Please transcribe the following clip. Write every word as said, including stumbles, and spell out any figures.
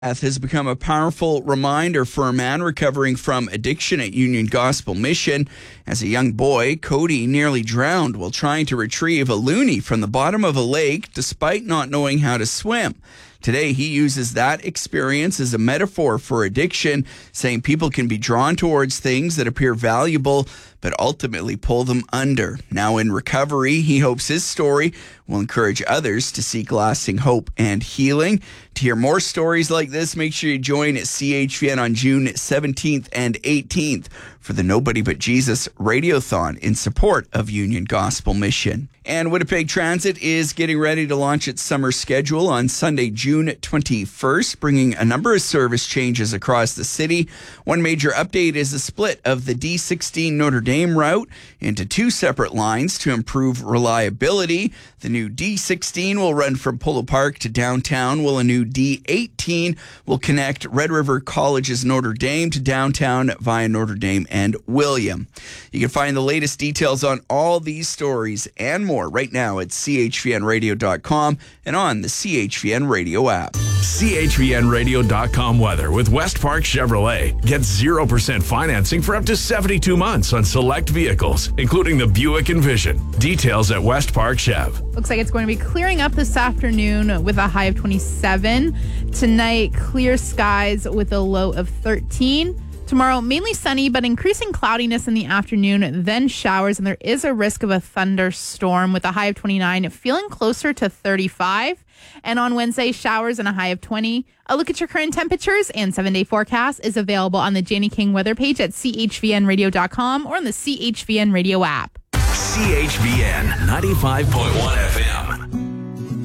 Has become a powerful reminder for a man recovering from addiction at Union Gospel Mission. As a young boy, Cody nearly drowned while trying to retrieve a loonie from the bottom of a lake despite not knowing how to swim. Today, he uses that experience as a metaphor for addiction, saying people can be drawn towards things that appear valuable, but ultimately pull them under. Now in recovery, he hopes his story will encourage others to seek lasting hope and healing. To hear more stories like this, make sure you join at C H V N on June seventeenth and eighteenth for the Nobody But Jesus Radiothon in support of Union Gospel Mission. And Winnipeg Transit is getting ready to launch its summer schedule on Sunday, June twenty-first, bringing a number of service changes across the city. One major update is the split of the D sixteen Notre Dame route into two separate lines to improve reliability. The new D sixteen will run from Polo Park to downtown, while a new D eighteen will connect Red River College's Notre Dame to downtown via Notre Dame and William. You can find the latest details on all these stories and more right now at C H V N radio dot com and on the C H V N Radio app. C H V N radio dot com weather with West Park Chevrolet. Get zero percent financing for up to seventy-two months on select vehicles, including the Buick Envision. Details at West Park Chev. Looks like it's going to be clearing up this afternoon with a high of twenty-seven. Tonight, clear skies with a low of thirteen. Tomorrow, mainly sunny, but increasing cloudiness in the afternoon, then showers, and there is a risk of a thunderstorm with a high of twenty-nine, feeling closer to thirty-five. And on Wednesday, showers and a high of twenty. A look at your current temperatures and seven-day forecast is available on the Janie King weather page at C H V N radio dot com or on the C H V N Radio app. C H V N ninety-five point one F M.